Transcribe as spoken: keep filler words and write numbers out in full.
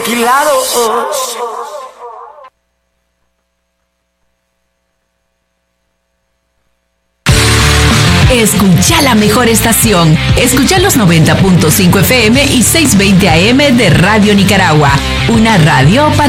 aniquilados. Escucha la mejor estación. Escucha los noventa punto cinco F M y seiscientos veinte A M de Radio Nicaragua. Una radio para